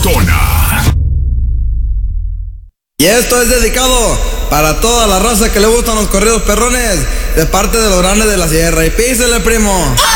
Cortona. Y esto es dedicado para toda la raza que le gustan los corridos perrones, de parte de los grandes de la sierra. Y písele, primo.